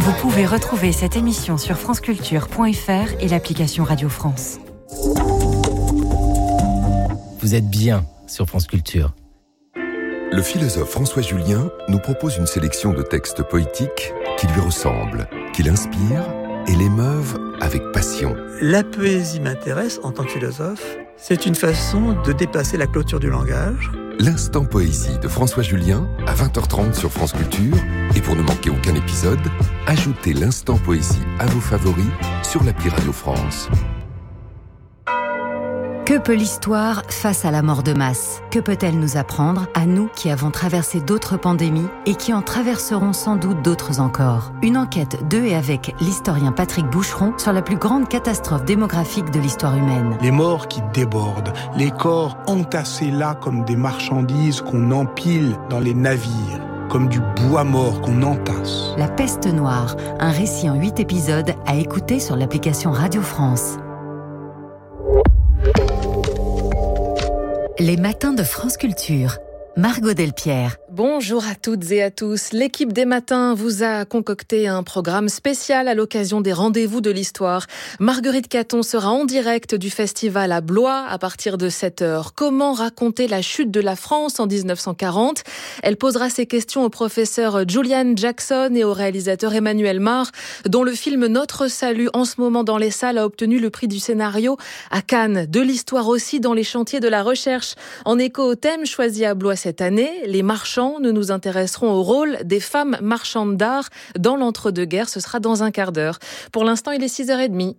Vous pouvez retrouver cette émission sur franceculture.fr et l'application Radio France. Vous êtes bien sur France Culture. Le philosophe François Julien nous propose une sélection de textes poétiques qui lui ressemblent, qui l'inspirent et l'émeuvent avec passion. La poésie m'intéresse en tant que philosophe. C'est une façon de dépasser la clôture du langage. L'Instant Poésie de François Julien à 20h30 sur France Culture. Et pour ne manquer aucun épisode, ajoutez l'Instant Poésie à vos favoris sur l'appli Radio France. Que peut l'histoire face à la mort de masse ? Que peut-elle nous apprendre, à nous qui avons traversé d'autres pandémies et qui en traverseront sans doute d'autres encore ? Une enquête de et avec l'historien Patrick Boucheron sur la plus grande catastrophe démographique de l'histoire humaine. Les morts qui débordent, les corps entassés là comme des marchandises qu'on empile dans les navires, comme du bois mort qu'on entasse. La peste noire, un récit en 8 épisodes à écouter sur l'application Radio France. Les matins de France Culture. Margot Delpierre. Bonjour à toutes et à tous. L'équipe des matins vous a concocté un programme spécial à l'occasion des rendez-vous de l'histoire. Marguerite Caton sera en direct du festival à Blois à partir de 7h. Comment raconter la chute de la France en 1940 ? Elle posera ses questions au professeur Julian Jackson et au réalisateur Emmanuel Mar, dont le film Notre Salut, en ce moment dans les salles, a obtenu le prix du scénario à Cannes. De l'histoire aussi dans les chantiers de la recherche. En écho au thème choisi à Blois cette année, les marchands, nous nous intéresserons au rôle des femmes marchandes d'art dans l'entre-deux-guerres. Ce sera dans un quart d'heure. Pour l'instant, il est 6h30.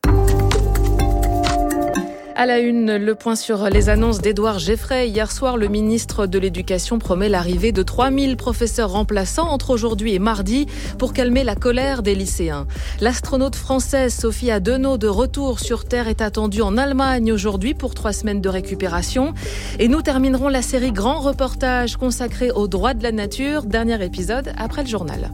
À la une, le point sur les annonces d'Édouard Geffray. Hier soir, le ministre de l'Éducation promet l'arrivée de 3000 professeurs remplaçants entre aujourd'hui et mardi pour calmer la colère des lycéens. L'astronaute française Sophie Adenau, de retour sur Terre, est attendue en Allemagne aujourd'hui pour 3 semaines de récupération. Et nous terminerons la série Grand Reportage consacrée aux droits de la nature. Dernier épisode après le journal.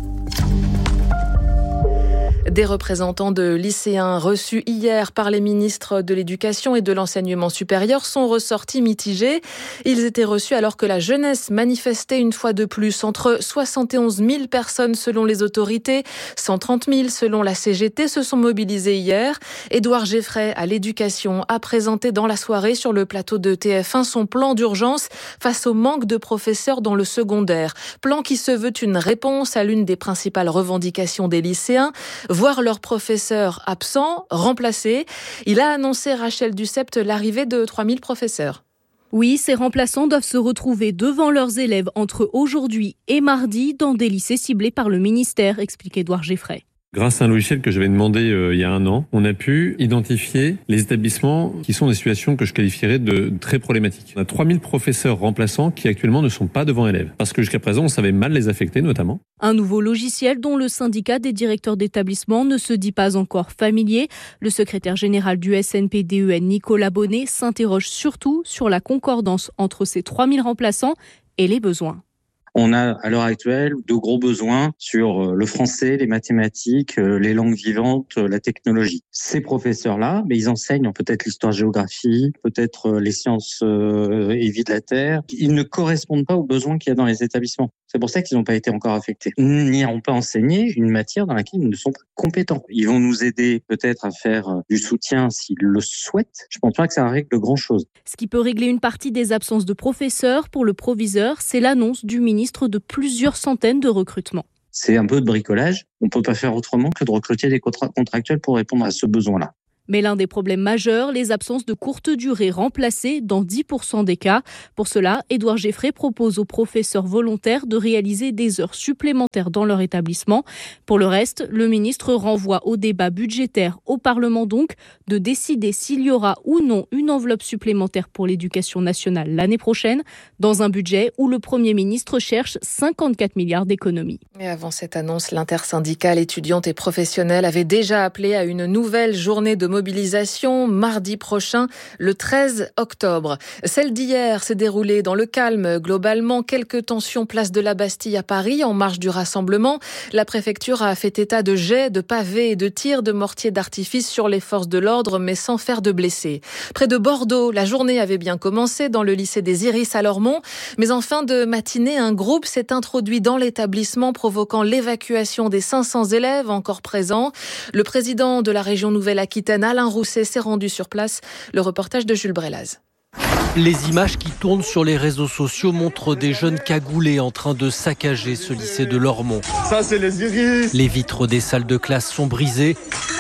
Des représentants de lycéens reçus hier par les ministres de l'Éducation et de l'Enseignement supérieur sont ressortis mitigés. Ils étaient reçus alors que la jeunesse manifestait une fois de plus. Entre 71 000 personnes selon les autorités, 130 000 selon la CGT se sont mobilisés hier. Édouard Geffray à l'Éducation a présenté dans la soirée sur le plateau de TF1 son plan d'urgence face au manque de professeurs dans le secondaire. Plan qui se veut une réponse à l'une des principales revendications des lycéens, voir leurs professeurs absents, remplacés. Il a annoncé, Rachel Dussept, l'arrivée de 3000 professeurs. Oui, ces remplaçants doivent se retrouver devant leurs élèves entre aujourd'hui et mardi dans des lycées ciblés par le ministère, explique Édouard Geffray. Grâce à un logiciel que j'avais demandé il y a un an, on a pu identifier les établissements qui sont des situations que je qualifierais de très problématiques. On a 3000 professeurs remplaçants qui actuellement ne sont pas devant élèves. Parce que jusqu'à présent, on savait mal les affecter notamment. Un nouveau logiciel dont le syndicat des directeurs d'établissement ne se dit pas encore familier. Le secrétaire général du SNPDEN, Nicolas Bonnet, s'interroge surtout sur la concordance entre ces 3000 remplaçants et les besoins. On a à l'heure actuelle de gros besoins sur le français, les mathématiques, les langues vivantes, la technologie. Ces professeurs-là, ils enseignent peut-être l'histoire-géographie, peut-être les sciences et vie de la Terre. Ils ne correspondent pas aux besoins qu'il y a dans les établissements. C'est pour ça qu'ils n'ont pas été encore affectés. Ils n'iront pas enseigner une matière dans laquelle ils ne sont pas compétents. Ils vont nous aider peut-être à faire du soutien s'ils le souhaitent. Je ne pense pas que ça règle grand-chose. Ce qui peut régler une partie des absences de professeurs pour le proviseur, c'est l'annonce du ministre de plusieurs centaines de recrutements. C'est un peu de bricolage. On ne peut pas faire autrement que de recruter des contractuels pour répondre à ce besoin-là. Mais l'un des problèmes majeurs, les absences de courte durée remplacées dans 10% des cas. Pour cela, Édouard Geffray propose aux professeurs volontaires de réaliser des heures supplémentaires dans leur établissement. Pour le reste, le ministre renvoie au débat budgétaire au Parlement donc de décider s'il y aura ou non une enveloppe supplémentaire pour l'éducation nationale l'année prochaine, dans un budget où le Premier ministre cherche 54 milliards d'économies. Et avant cette annonce, l'intersyndicale étudiante et professionnelle avait déjà appelé à une nouvelle journée de mobilisation mardi prochain, le 13 octobre. Celle d'hier s'est déroulée dans le calme. Globalement, quelques tensions place de la Bastille à Paris en marge du rassemblement. La préfecture a fait état de jets, de pavés et de tirs de mortiers d'artifice sur les forces de l'ordre, mais sans faire de blessés. Près de Bordeaux, la journée avait bien commencé dans le lycée des Iris à Lormont, mais en fin de matinée, un groupe s'est introduit dans l'établissement, provoquant l'évacuation des 500 élèves encore présents. Le président de la région Nouvelle-Aquitaine, Alain Rousset, s'est rendu sur place. Le reportage de Jules Brélaz. Les images qui tournent sur les réseaux sociaux montrent des jeunes cagoulés en train de saccager ce lycée de Lormont. Ça, c'est les Iris. Les vitres des salles de classe sont brisées.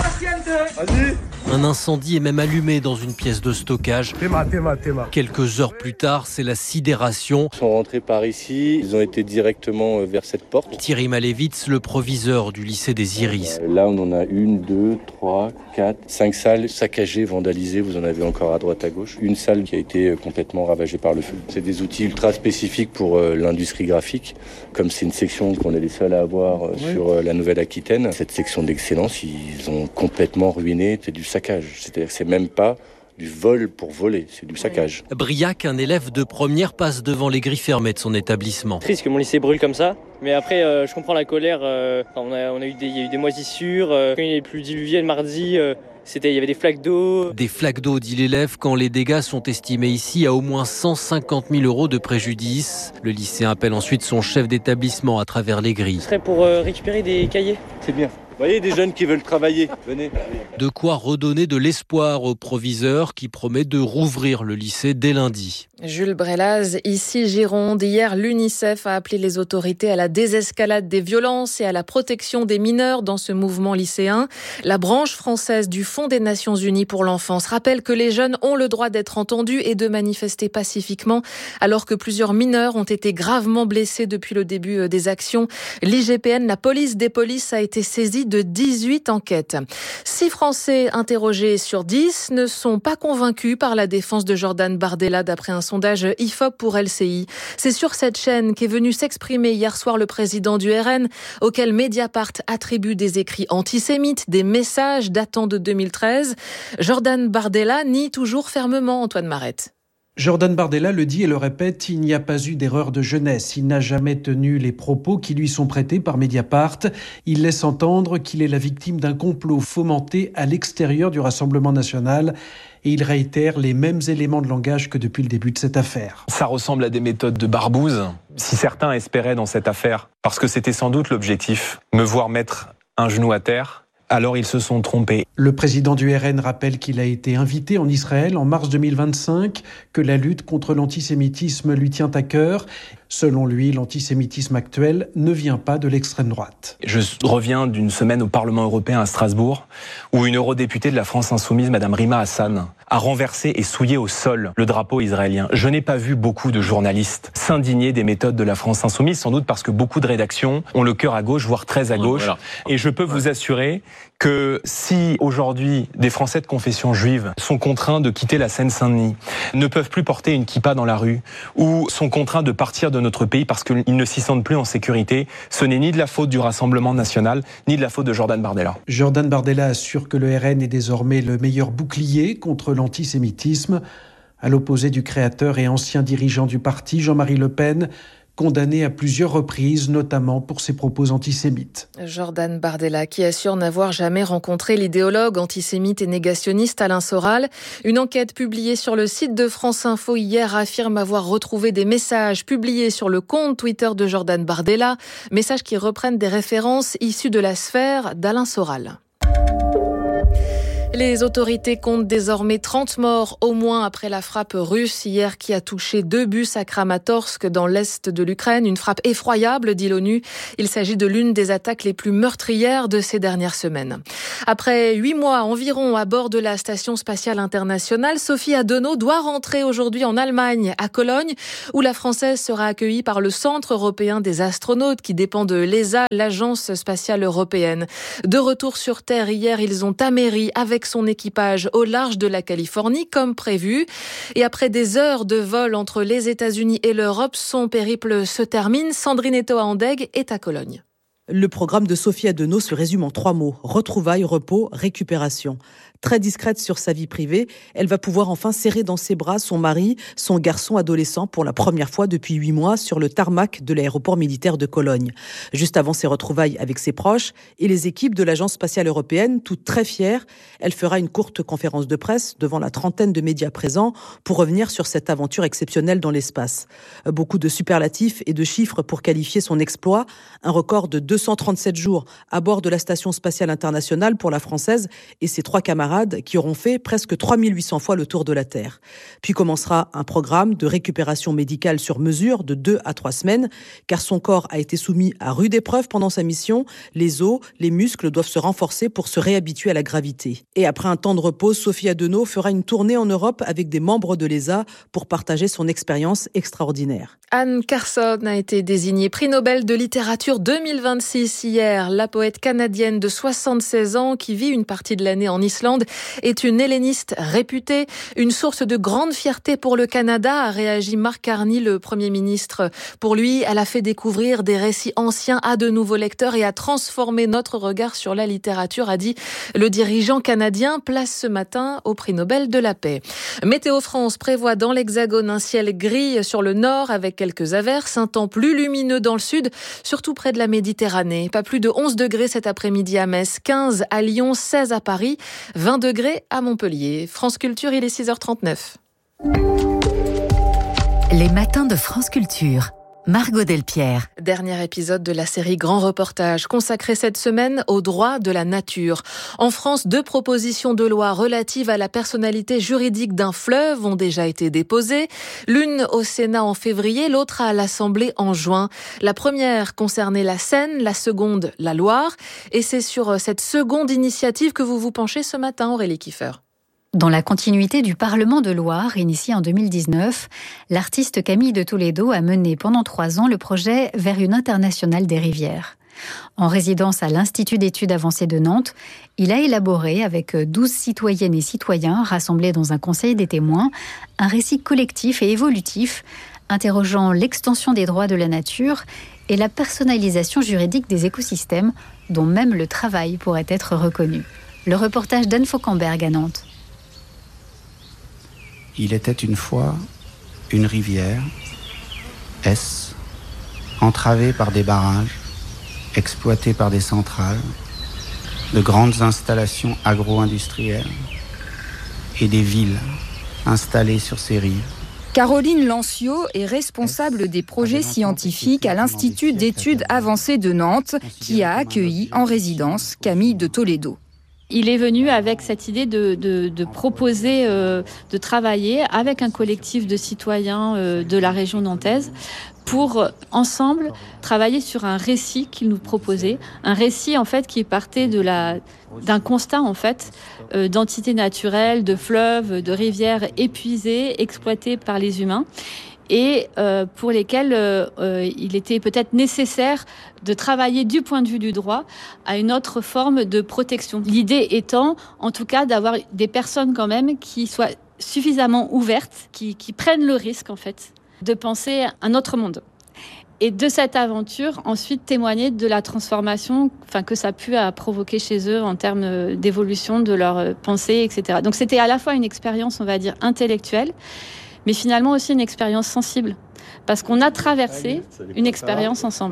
Vas-y. Un incendie est même allumé dans une pièce de stockage. Théma. Quelques heures plus tard, c'est la sidération. Ils sont rentrés par ici, ils ont été directement vers cette porte. Thierry Malevitz, le proviseur du lycée des Iris. Là, on en a 1, 2, 3, 4, 5 salles saccagées, vandalisées. Vous en avez encore à droite, à gauche. Une salle qui a été complètement ravagée par le feu. C'est des outils ultra spécifiques pour l'industrie graphique. Comme c'est une section qu'on est les seuls à avoir sur la Nouvelle-Aquitaine, cette section d'excellence, ils ont complètement ruiné. C'est du saccage. C'est-à-dire que c'est même pas du vol pour voler, c'est du saccage. Briac, un élève de première, passe devant les grilles fermées de son établissement. Triste que mon lycée brûle comme ça, mais après je comprends la colère. Il y a eu des moisissures. Quand il y a eu plus diluvial mardi, il y avait des flaques d'eau. Des flaques d'eau, dit l'élève, quand les dégâts sont estimés ici à au moins 150 000 € de préjudice. Le lycéen appelle ensuite son chef d'établissement à travers les grilles. Ce serait pour récupérer des cahiers. C'est bien. Vous voyez des jeunes qui veulent travailler, venez. De quoi redonner de l'espoir au proviseur qui promet de rouvrir le lycée dès lundi. Jules Brélaz, ici Gironde. Hier, l'UNICEF a appelé les autorités à la désescalade des violences et à la protection des mineurs dans ce mouvement lycéen. La branche française du Fonds des Nations Unies pour l'enfance rappelle que les jeunes ont le droit d'être entendus et de manifester pacifiquement, alors que plusieurs mineurs ont été gravement blessés depuis le début des actions. L'IGPN, la police des polices, a été saisie de 18 enquêtes. 6 Français interrogés sur 10 ne sont pas convaincus par la défense de Jordan Bardella d'après un sondage IFOP pour LCI. C'est sur cette chaîne qu'est venu s'exprimer hier soir le président du RN, auquel Mediapart attribue des écrits antisémites, des messages datant de 2013. Jordan Bardella nie toujours fermement, Antoine Marette. Jordan Bardella le dit et le répète, il n'y a pas eu d'erreur de jeunesse. Il n'a jamais tenu les propos qui lui sont prêtés par Mediapart. Il laisse entendre qu'il est la victime d'un complot fomenté à l'extérieur du Rassemblement national. Et il réitère les mêmes éléments de langage que depuis le début de cette affaire. Ça ressemble à des méthodes de barbouze. Si certains espéraient dans cette affaire, parce que c'était sans doute l'objectif, me voir mettre un genou à terre, alors ils se sont trompés. Le président du RN rappelle qu'il a été invité en Israël en mars 2025, que la lutte contre l'antisémitisme lui tient à cœur. Selon lui, l'antisémitisme actuel ne vient pas de l'extrême droite. Je reviens d'une semaine au Parlement européen à Strasbourg, où une eurodéputée de la France insoumise, Madame Rima Hassan, a renversé et souillé au sol le drapeau israélien. Je n'ai pas vu beaucoup de journalistes s'indigner des méthodes de la France insoumise, sans doute parce que beaucoup de rédactions ont le cœur à gauche, voire très à gauche. Voilà. Et je peux vous assurer que si aujourd'hui des Français de confession juive sont contraints de quitter la Seine-Saint-Denis, ne peuvent plus porter une kippa dans la rue, ou sont contraints de partir de notre pays parce qu'ils ne s'y sentent plus en sécurité, ce n'est ni de la faute du Rassemblement national, ni de la faute de Jordan Bardella. Jordan Bardella assure que le RN est désormais le meilleur bouclier contre l'antisémitisme, à l'opposé du créateur et ancien dirigeant du parti, Jean-Marie Le Pen, condamné à plusieurs reprises, notamment pour ses propos antisémites. Jordan Bardella, qui assure n'avoir jamais rencontré l'idéologue antisémite et négationniste Alain Soral. Une enquête publiée sur le site de France Info hier affirme avoir retrouvé des messages publiés sur le compte Twitter de Jordan Bardella, messages qui reprennent des références issues de la sphère d'Alain Soral. Les autorités comptent désormais 30 morts au moins après la frappe russe hier qui a touché 2 bus à Kramatorsk dans l'est de l'Ukraine. Une frappe effroyable, dit l'ONU. Il s'agit de l'une des attaques les plus meurtrières de ces dernières semaines. Après 8 mois environ à bord de la Station spatiale internationale, Sophie Adenau doit rentrer aujourd'hui en Allemagne, à Cologne, où la Française sera accueillie par le Centre européen des astronautes qui dépend de l'ESA, l'Agence spatiale européenne. De retour sur Terre hier, ils ont améri avec son équipage au large de la Californie comme prévu. Et après des heures de vol entre les États-Unis et l'Europe, son périple se termine. Sandrine Etoa-Andeg est à Cologne. Le programme de Sophie Adenau se résume en 3 mots. Retrouvailles, repos, récupération. Très discrète sur sa vie privée, elle va pouvoir enfin serrer dans ses bras son mari, son garçon adolescent, pour la première fois depuis 8 mois sur le tarmac de l'aéroport militaire de Cologne. Juste avant ses retrouvailles avec ses proches et les équipes de l'Agence spatiale européenne, toutes très fières, elle fera une courte conférence de presse devant la 30aine de médias présents pour revenir sur cette aventure exceptionnelle dans l'espace. Beaucoup de superlatifs et de chiffres pour qualifier son exploit, un record de 237 jours à bord de la Station spatiale internationale pour la Française et ses 3 camarades qui auront fait presque 3800 fois le tour de la Terre. Puis commencera un programme de récupération médicale sur mesure de 2 à 3 semaines, car son corps a été soumis à rude épreuve pendant sa mission. Les os, les muscles doivent se renforcer pour se réhabituer à la gravité. Et après un temps de repos, Sophie Adenau fera une tournée en Europe avec des membres de l'ESA pour partager son expérience extraordinaire. Anne Carson a été désignée prix Nobel de littérature 2026 hier. La poète canadienne de 76 ans qui vit une partie de l'année en Islande est une helléniste réputée, une source de grande fierté pour le Canada, a réagi Mark Carney, le Premier ministre. Pour lui, elle a fait découvrir des récits anciens à de nouveaux lecteurs et a transformé notre regard sur la littérature, a dit le dirigeant canadien, place ce matin au prix Nobel de la paix. Météo France prévoit dans l'Hexagone un ciel gris sur le nord avec quelques averses, un temps plus lumineux dans le sud, surtout près de la Méditerranée. Pas plus de 11 degrés cet après-midi à Metz, 15 à Lyon, 16 à Paris, 20 degrés à Montpellier. France Culture, il est 6h39. Les matins de France Culture. Margot Delpierre. Dernier épisode de la série Grand Reportage consacré cette semaine aux droits de la nature. En France, 2 propositions de loi relatives à la personnalité juridique d'un fleuve ont déjà été déposées. L'une au Sénat en février, l'autre à l'Assemblée en juin. La première concernait la Seine, la seconde la Loire. Et c'est sur cette seconde initiative que vous vous penchez ce matin, Aurélie Kiefer. Dans la continuité du Parlement de Loire, initié en 2019, l'artiste Camille de Toledo a mené pendant 3 ans le projet vers une internationale des rivières. En résidence à l'Institut d'études avancées de Nantes, il a élaboré avec 12 citoyennes et citoyens rassemblés dans un conseil des témoins, un récit collectif et évolutif interrogeant l'extension des droits de la nature et la personnalisation juridique des écosystèmes dont même le travail pourrait être reconnu. Le reportage d'Anne Fauquemberg à Nantes. Il était une fois une rivière, entravée par des barrages, exploitée par des centrales, de grandes installations agro-industrielles et des villes installées sur ses rives. Caroline Lancio est responsable des projets scientifiques à l'Institut d'études avancées de Nantes, qui a accueilli en résidence Camille de Toledo. Il est venu avec cette idée de proposer, de travailler avec un collectif de citoyens de la région nantaise pour ensemble travailler sur un récit qu'il nous proposait, un récit en fait qui partait d'un constat en fait d'entités naturelles, de fleuves, de rivières épuisées, exploitées par les humains. Et pour lesquels il était peut-être nécessaire de travailler du point de vue du droit à une autre forme de protection. L'idée étant, en tout cas, d'avoir des personnes quand même qui soient suffisamment ouvertes, qui prennent le risque, en fait, de penser un autre monde. Et de cette aventure, ensuite témoigner de la transformation que ça a pu provoquer chez eux en termes d'évolution de leur pensée, etc. Donc c'était à la fois une expérience, on va dire, intellectuelle, mais finalement aussi une expérience sensible, parce qu'on a traversé une expérience ensemble.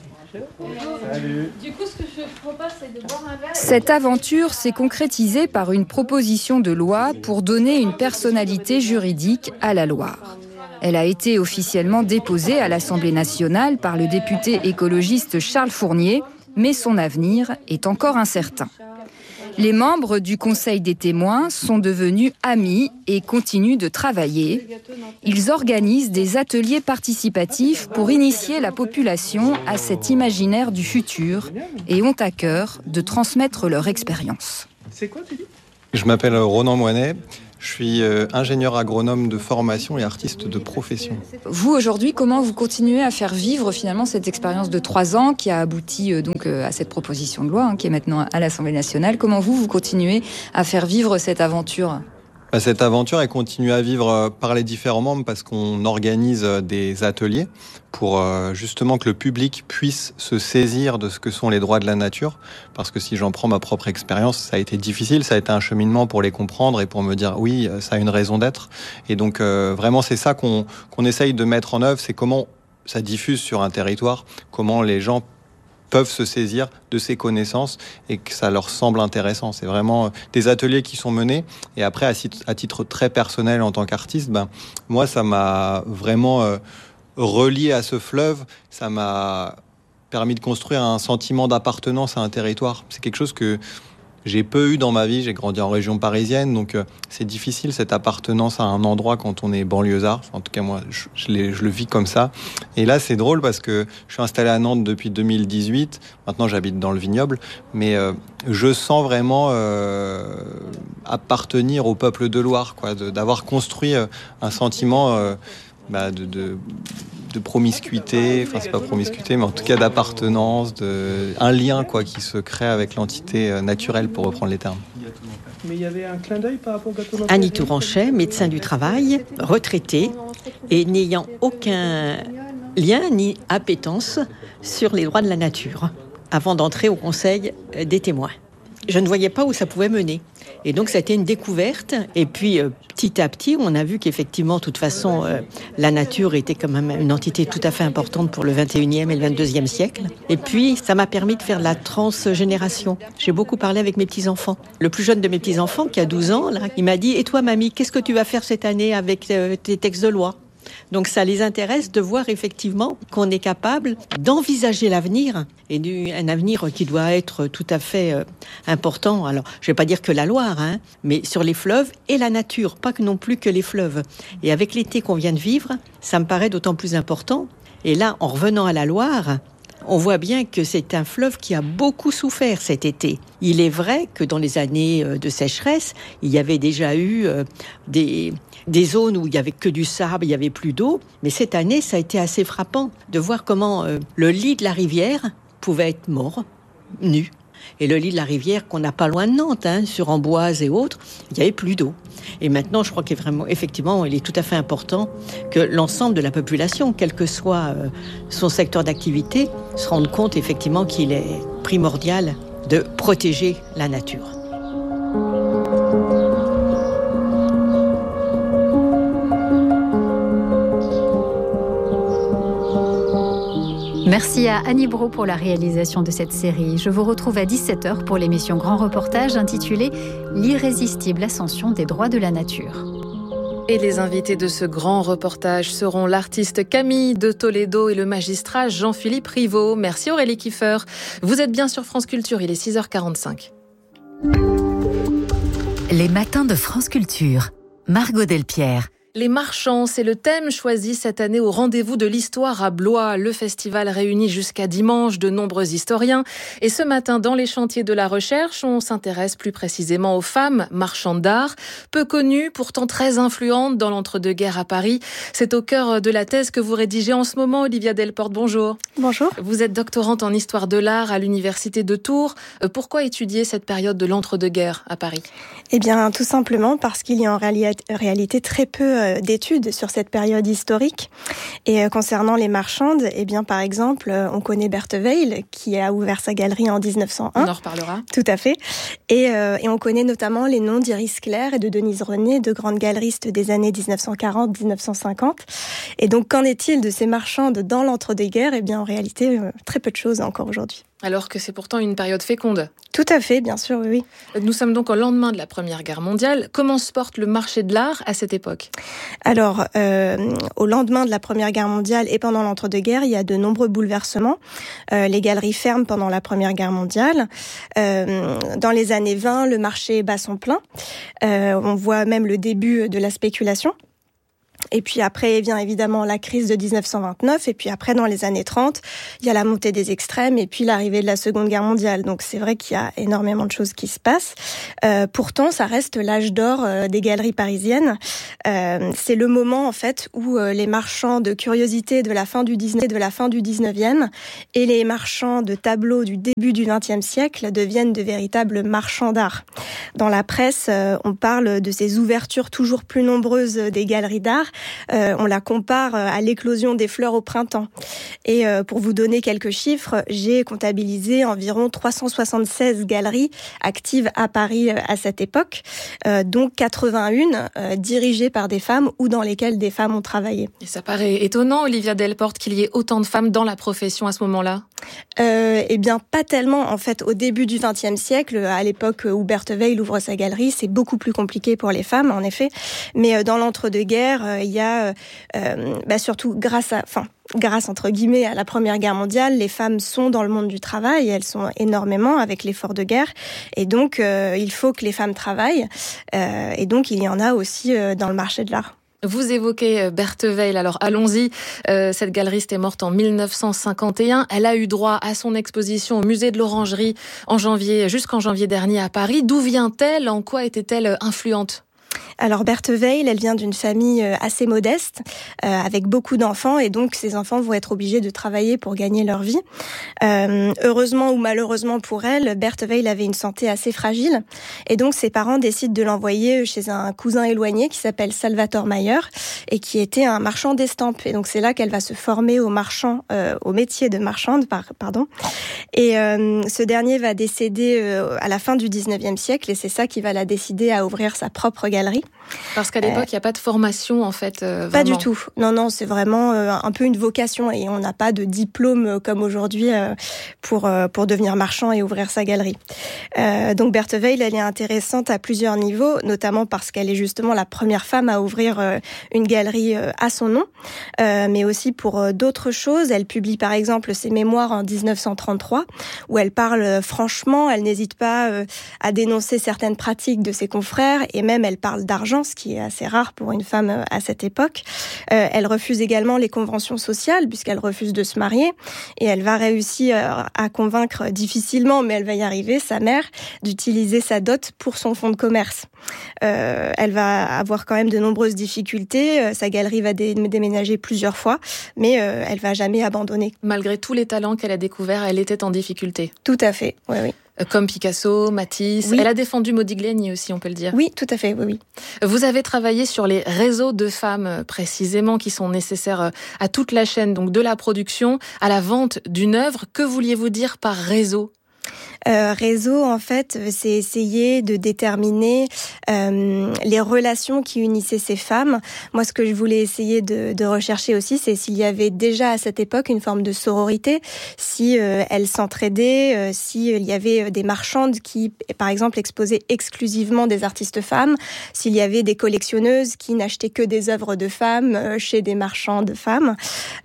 Du coup, ce que je propose, c'est de boire un verre. Cette aventure s'est concrétisée par une proposition de loi pour donner une personnalité juridique à la Loire. Elle a été officiellement déposée à l'Assemblée nationale par le député écologiste Charles Fournier, mais son avenir est encore incertain. Les membres du Conseil des témoins sont devenus amis et continuent de travailler. Ils organisent des ateliers participatifs pour initier la population à cet imaginaire du futur et ont à cœur de transmettre leur expérience. C'est quoi, tu dis ? Je m'appelle Ronan Moinet. Je suis ingénieur agronome de formation et artiste de profession. Vous, aujourd'hui, comment vous continuez à faire vivre finalement cette expérience de 3 ans qui a abouti à cette proposition de loi qui est maintenant à l'Assemblée nationale ? Comment vous continuez à faire vivre cette aventure ? Cette aventure, elle continue à vivre par les différents membres parce qu'on organise des ateliers pour justement que le public puisse se saisir de ce que sont les droits de la nature. Parce que si j'en prends ma propre expérience, ça a été difficile, ça a été un cheminement pour les comprendre et pour me dire oui, ça a une raison d'être. Et donc vraiment, c'est ça qu'on essaye de mettre en œuvre, c'est comment ça diffuse sur un territoire, comment les gens peuvent se saisir de ces connaissances et que ça leur semble intéressant. C'est vraiment des ateliers qui sont menés. Et après, à titre très personnel en tant qu'artiste, moi, ça m'a vraiment relié à ce fleuve. Ça m'a permis de construire un sentiment d'appartenance à un territoire. C'est quelque chose que j'ai peu eu dans ma vie. J'ai grandi en région parisienne, donc c'est difficile cette appartenance à un endroit quand on est banlieusard. En tout cas, moi, je le vis comme ça. Et là, c'est drôle parce que je suis installé à Nantes depuis 2018. Maintenant, j'habite dans le vignoble, mais je sens vraiment appartenir au peuple de Loire, quoi, d'avoir construit un sentiment de promiscuité, enfin c'est pas promiscuité, mais en tout cas d'appartenance, un lien quoi qui se crée avec l'entité naturelle, pour reprendre les termes. Mais il y avait un clin d'œil par rapport au gâteau Nantais. Annie Touranchet, médecin du travail, retraitée et n'ayant aucun lien ni appétence sur les droits de la nature, avant d'entrer au conseil des témoins. Je ne voyais pas où ça pouvait mener. Et donc, ça a été une découverte. Et puis, petit à petit, on a vu qu'effectivement, de toute façon, la nature était quand même une entité tout à fait importante pour le 21e et le 22e siècle. Et puis, ça m'a permis de faire de la transgénération. J'ai beaucoup parlé avec mes petits-enfants. Le plus jeune de mes petits-enfants, qui a 12 ans, là, il m'a dit « Et toi, mamie, qu'est-ce que tu vas faire cette année avec tes textes de loi ?» Donc ça les intéresse de voir effectivement qu'on est capable d'envisager l'avenir, et un avenir qui doit être tout à fait important. Alors, je ne vais pas dire que la Loire, mais sur les fleuves et la nature, pas que non plus que les fleuves. Et avec l'été qu'on vient de vivre, ça me paraît d'autant plus important. Et là, en revenant à la Loire, on voit bien que c'est un fleuve qui a beaucoup souffert cet été. Il est vrai que dans les années de sécheresse, il y avait déjà eu des zones où il n'y avait que du sable, il n'y avait plus d'eau. Mais cette année, ça a été assez frappant de voir comment le lit de la rivière pouvait être mort, nu. Et le lit de la rivière qu'on n'a pas loin de Nantes, sur Amboise et autres, il n'y avait plus d'eau. Et maintenant, je crois qu'il est vraiment, effectivement, il est tout à fait important que l'ensemble de la population, quel que soit son secteur d'activité, se rende compte effectivement qu'il est primordial de protéger la nature. Merci à Annie Brault pour la réalisation de cette série. Je vous retrouve à 17h pour l'émission Grand Reportage intitulée « L'irrésistible ascension des droits de la nature ». Et les invités de ce grand reportage seront l'artiste Camille de Toledo et le magistrat Jean-Philippe Rivaud. Merci Aurélie Kiefer. Vous êtes bien sur France Culture, il est 6h45. Les matins de France Culture. Margot Delpierre. Les marchands, c'est le thème choisi cette année au rendez-vous de l'histoire à Blois. Le festival réunit jusqu'à dimanche de nombreux historiens. Et ce matin, dans les chantiers de la recherche, on s'intéresse plus précisément aux femmes marchandes d'art, peu connues, pourtant très influentes dans l'entre-deux-guerres à Paris. C'est au cœur de la thèse que vous rédigez en ce moment, Olivia Delporte. Bonjour. Bonjour. Vous êtes doctorante en histoire de l'art à l'université de Tours. Pourquoi étudier cette période de l'entre-deux-guerres à Paris ? Eh bien, tout simplement parce qu'il y a en réalité très peu d'études sur cette période historique. Et concernant les marchandes, eh bien, par exemple, on connaît Berthe Weil, qui a ouvert sa galerie en 1901. On en reparlera. Tout à fait. Et on connaît notamment les noms d'Iris Clerc et de Denise René, deux grandes galeristes des années 1940-1950. Et donc, qu'en est-il de ces marchandes dans l'entre-deux-guerres ? Eh bien, en réalité, très peu de choses encore aujourd'hui. Alors que c'est pourtant une période féconde. Tout à fait, bien sûr, oui. Nous sommes donc au lendemain de la Première Guerre mondiale. Comment se porte le marché de l'art à cette époque ? Alors, au lendemain de la Première Guerre mondiale et pendant l'entre-deux-guerres, il y a de nombreux bouleversements. Les galeries ferment pendant la Première Guerre mondiale. Dans les années 20, le marché bat son plein. On voit même le début de la spéculation. Et puis après vient évidemment la crise de 1929. Et puis après, dans les années 30, il y a la montée des extrêmes et puis l'arrivée de la Seconde Guerre mondiale. Donc c'est vrai qu'il y a énormément de choses qui se passent. Pourtant, ça reste l'âge d'or des galeries parisiennes. C'est le moment en fait où les marchands de curiosités de la fin du 19e et les marchands de tableaux du début du 20e siècle deviennent de véritables marchands d'art. Dans la presse, on parle de ces ouvertures toujours plus nombreuses des galeries d'art. On la compare à l'éclosion des fleurs au printemps. Et pour vous donner quelques chiffres, j'ai comptabilisé environ 376 galeries actives à Paris à cette époque, dont 81 dirigées par des femmes ou dans lesquelles des femmes ont travaillé. Et ça paraît étonnant, Olivia Delporte, qu'il y ait autant de femmes dans la profession à ce moment-là. Eh bien, pas tellement. En fait, au début du XXe siècle, à l'époque où Berthe-Weil ouvre sa galerie, c'est beaucoup plus compliqué pour les femmes, en effet. Mais dans l'entre-deux-guerres, il y a surtout grâce entre guillemets à la Première Guerre mondiale, les femmes sont dans le monde du travail, elles sont énormément avec l'effort de guerre, et donc il faut que les femmes travaillent, et donc il y en a aussi dans le marché de l'art. Vous évoquez Berthe-Weil, alors allons-y. Cette galeriste est morte en 1951. Elle a eu droit à son exposition au musée de l'Orangerie jusqu'en janvier dernier à Paris. D'où vient-elle ? En quoi était-elle influente ? Alors Berthe-Weil, elle vient d'une famille assez modeste, avec beaucoup d'enfants, et donc ces enfants vont être obligés de travailler pour gagner leur vie. Heureusement ou malheureusement pour elle, Berthe-Weil avait une santé assez fragile, et donc ses parents décident de l'envoyer chez un cousin éloigné qui s'appelle Salvatore Mayer, et qui était un marchand d'estampes. Et donc c'est là qu'elle va se former au métier de marchande, Et ce dernier va décéder à la fin du 19e siècle, et c'est ça qui va la décider à ouvrir sa propre galerie. Parce qu'à l'époque, il n'y a pas de formation, en fait. Pas du tout. Non, c'est vraiment un peu une vocation, et on n'a pas de diplôme comme aujourd'hui pour devenir marchand et ouvrir sa galerie. Donc Berthe-Weil, elle est intéressante à plusieurs niveaux, notamment parce qu'elle est justement la première femme à ouvrir une galerie à son nom, mais aussi pour d'autres choses. Elle publie par exemple ses mémoires en 1933, où elle parle franchement, elle n'hésite pas à dénoncer certaines pratiques de ses confrères, et même elle parle d'argent, ce qui est assez rare pour une femme à cette époque. Elle refuse également les conventions sociales, puisqu'elle refuse de se marier, et elle va réussir à convaincre difficilement, mais elle va y arriver, sa mère, d'utiliser sa dot pour son fonds de commerce. Elle va avoir quand même de nombreuses difficultés, sa galerie va déménager plusieurs fois, mais elle va jamais abandonner. Malgré tous les talents qu'elle a découverts, elle était en difficulté. Tout à fait, oui. Comme Picasso, Matisse. Oui. Elle a défendu Modigliani aussi, on peut le dire. Oui, tout à fait, oui. Vous avez travaillé sur les réseaux de femmes, précisément, qui sont nécessaires à toute la chaîne, donc de la production à la vente d'une œuvre. Que vouliez-vous dire par réseau ? Réseau, en fait, c'est essayer de déterminer les relations qui unissaient ces femmes. Moi, ce que je voulais essayer de rechercher aussi, c'est s'il y avait déjà à cette époque une forme de sororité, si elles s'entraidaient, s'il y avait des marchandes qui, par exemple, exposaient exclusivement des artistes femmes, s'il y avait des collectionneuses qui n'achetaient que des œuvres de femmes chez des marchands de femmes.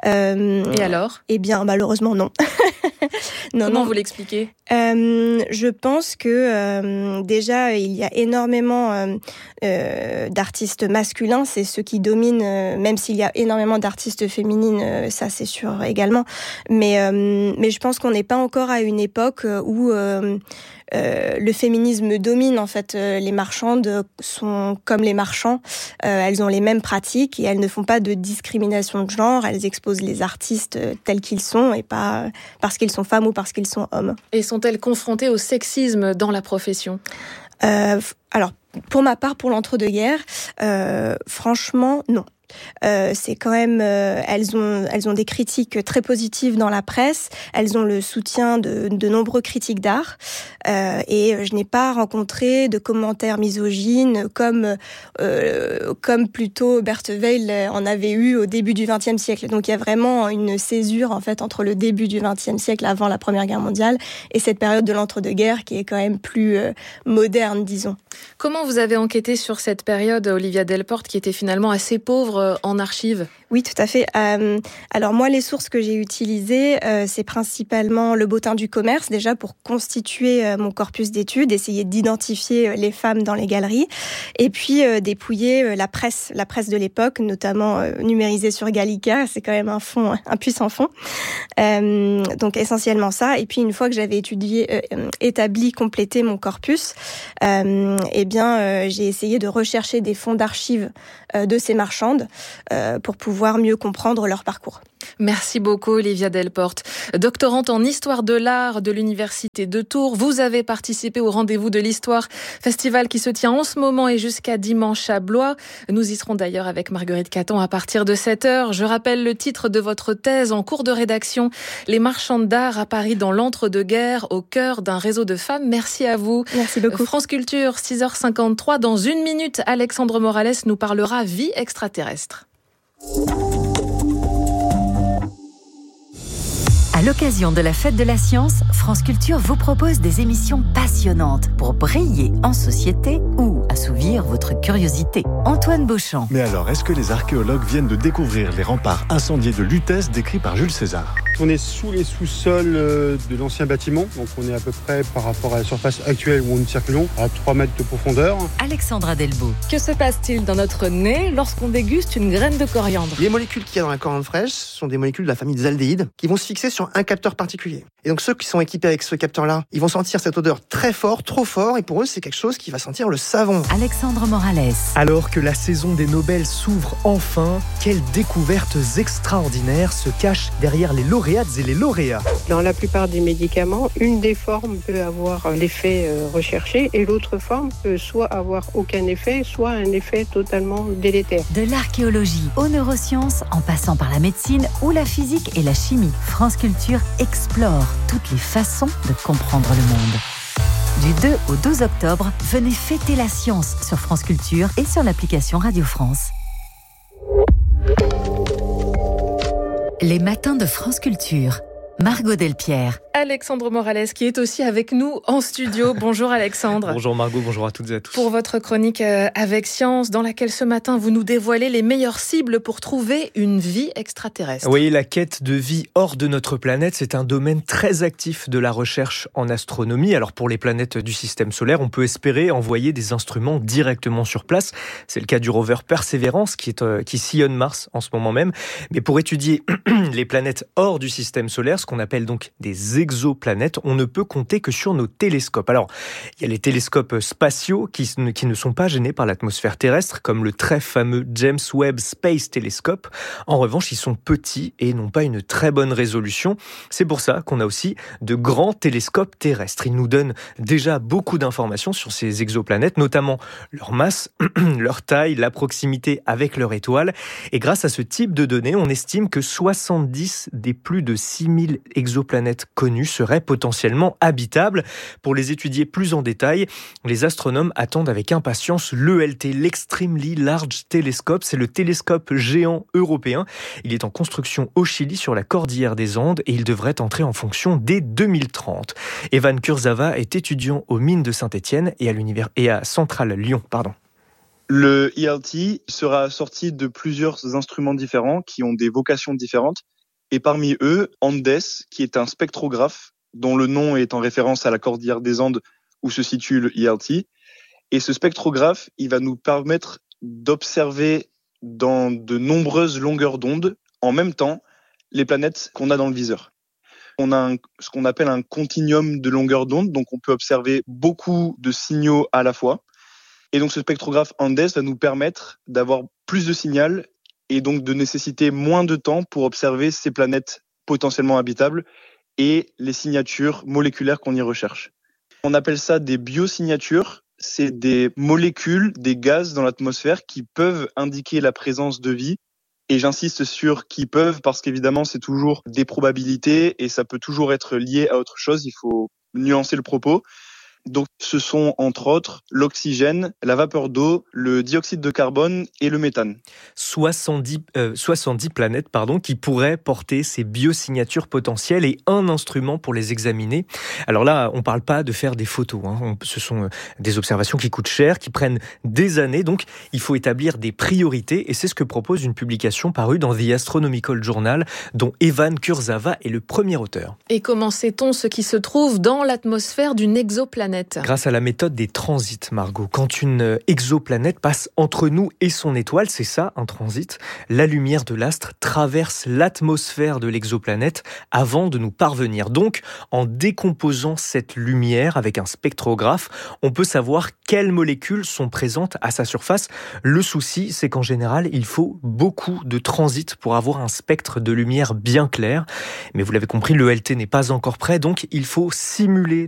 Et alors ? Eh bien, malheureusement, non. Comment vous l'expliquez ? Je pense que déjà il y a énormément d'artistes masculins, c'est ceux qui dominent, même s'il y a énormément d'artistes féminines, ça c'est sûr également. Mais je pense qu'on n'est pas encore à une époque où le féminisme domine. En fait, les marchandes sont comme les marchands, elles ont les mêmes pratiques et elles ne font pas de discrimination de genre, elles exposent les artistes tels qu'ils sont et pas parce qu'ils sont femmes ou parce qu'ils sont hommes. Et sont-elles confrontées au sexisme dans la profession ? Alors, pour ma part, pour l'entre-deux-guerres, franchement, non. C'est quand même, elles ont des critiques très positives dans la presse, elles ont le soutien de nombreux critiques d'art, et je n'ai pas rencontré de commentaires misogynes comme plutôt Berthe-Weil en avait eu au début du XXe siècle. Donc il y a vraiment une césure en fait entre le début du XXe siècle avant la Première Guerre mondiale et cette période de l'entre-deux-guerres qui est quand même plus moderne, disons. Comment vous avez enquêté sur cette période, Olivia Delporte, qui était finalement assez pauvre livre en archives ? Oui, tout à fait. Alors moi, les sources que j'ai utilisées, c'est principalement Le Bottin du commerce, déjà pour constituer mon corpus d'études, essayer d'identifier les femmes dans les galeries, et puis dépouiller la presse de l'époque, notamment numérisée sur Gallica, c'est quand même un puissant fond. Donc essentiellement ça. Et puis une fois que j'avais établi, complété mon corpus, j'ai essayé de rechercher des fonds d'archives de ces marchandes pour pouvoir mieux comprendre leur parcours. Merci beaucoup Olivia Delporte. Doctorante en histoire de l'art de l'Université de Tours, vous avez participé au Rendez-vous de l'Histoire, festival qui se tient en ce moment et jusqu'à dimanche à Blois. Nous y serons d'ailleurs avec Marguerite Caton à partir de 7h. Je rappelle le titre de votre thèse en cours de rédaction, Les marchandes d'art à Paris dans l'entre-deux-guerres, au cœur d'un réseau de femmes. Merci à vous. Merci beaucoup. France Culture, 6h53. Dans 1 minute, Alexandre Morales nous parlera vie extraterrestre. À l'occasion de la Fête de la Science, France Culture vous propose des émissions passionnantes pour briller en société ou assouvir votre curiosité. Antoine Beauchamp. Mais alors, est-ce que les archéologues viennent de découvrir les remparts incendiés de Lutèce décrits par Jules César ? On est sous les sous-sols de l'ancien bâtiment, donc on est à peu près par rapport à la surface actuelle où nous circulons, à 3 mètres de profondeur. Alexandra Delbo. Que se passe-t-il dans notre nez lorsqu'on déguste une graine de coriandre ? Les molécules qu'il y a dans la coriandre fraîche sont des molécules de la famille des aldéhydes qui vont se fixer sur un capteur particulier. Et donc ceux qui sont équipés avec ce capteur-là, ils vont sentir cette odeur très fort, trop fort, et pour eux c'est quelque chose qui va sentir le savon. Alexandre Morales. Alors que la saison des Nobel s'ouvre enfin, quelles découvertes extraordinaires se cachent derrière les lauréates et les lauréats ? Dans la plupart des médicaments, une des formes peut avoir l'effet recherché et l'autre forme peut soit avoir aucun effet, soit un effet totalement délétère. De l'archéologie aux neurosciences, en passant par la médecine ou la physique et la chimie, France Culture explore toutes les façons de comprendre le monde. Du 2 au 12 octobre, venez fêter la science sur France Culture et sur l'application Radio France. Les matins de France Culture. Margot Delpierre. Alexandre Morales qui est aussi avec nous en studio. Bonjour Alexandre. Bonjour Margot, bonjour à toutes et à tous. Pour votre chronique Avec Science, dans laquelle ce matin vous nous dévoilez les meilleures cibles pour trouver une vie extraterrestre. Oui, la quête de vie hors de notre planète, c'est un domaine très actif de la recherche en astronomie. Alors pour les planètes du système solaire, on peut espérer envoyer des instruments directement sur place. C'est le cas du rover Perseverance qui sillonne Mars en ce moment même. Mais pour étudier les planètes hors du système solaire, ce qu'on appelle donc des exoplanètes, on ne peut compter que sur nos télescopes. Alors, il y a les télescopes spatiaux qui ne sont pas gênés par l'atmosphère terrestre, comme le très fameux James Webb Space Telescope. En revanche, ils sont petits et n'ont pas une très bonne résolution. C'est pour ça qu'on a aussi de grands télescopes terrestres. Ils nous donnent déjà beaucoup d'informations sur ces exoplanètes, notamment leur masse, leur taille, la proximité avec leur étoile. Et grâce à ce type de données, on estime que 70 des plus de 6000 exoplanètes connues seraient potentiellement habitables. Pour les étudier plus en détail, les astronomes attendent avec impatience l'ELT, l'Extremely Large Telescope. C'est le télescope géant européen. Il est en construction au Chili sur la cordillère des Andes et il devrait entrer en fonction dès 2030. Evan Kurzava est étudiant aux mines de Saint-Étienne et à Centrale Lyon. Le ELT sera assorti de plusieurs instruments différents qui ont des vocations différentes. Et parmi eux, Andes, qui est un spectrographe dont le nom est en référence à la cordillère des Andes où se situe le ELT. Et ce spectrographe, il va nous permettre d'observer dans de nombreuses longueurs d'onde, en même temps, les planètes qu'on a dans le viseur. On a ce qu'on appelle un continuum de longueurs d'onde, donc on peut observer beaucoup de signaux à la fois. Et donc ce spectrographe Andes va nous permettre d'avoir plus de signal et donc de nécessiter moins de temps pour observer ces planètes potentiellement habitables et les signatures moléculaires qu'on y recherche. On appelle ça des biosignatures. C'est des molécules, des gaz dans l'atmosphère qui peuvent indiquer la présence de vie. Et j'insiste sur qui peuvent parce qu'évidemment, c'est toujours des probabilités et ça peut toujours être lié à autre chose. Il faut nuancer le propos. Donc ce sont entre autres l'oxygène, la vapeur d'eau, le dioxyde de carbone et le méthane. 70 planètes qui pourraient porter ces biosignatures potentielles et un instrument pour les examiner. Alors là, on ne parle pas de faire des photos. Ce sont des observations qui coûtent cher, qui prennent des années. Donc il faut établir des priorités et c'est ce que propose une publication parue dans The Astronomical Journal dont Evan Kurzava est le premier auteur. Et comment sait-on ce qui se trouve dans l'atmosphère d'une exoplanète ? Grâce à la méthode des transits, Margot. Quand une exoplanète passe entre nous et son étoile, c'est ça un transit, la lumière de l'astre traverse l'atmosphère de l'exoplanète avant de nous parvenir. Donc, en décomposant cette lumière avec un spectrographe, on peut savoir quelles molécules sont présentes à sa surface. Le souci, c'est qu'en général, il faut beaucoup de transits pour avoir un spectre de lumière bien clair. Mais vous l'avez compris, le LT n'est pas encore prêt, donc il faut simuler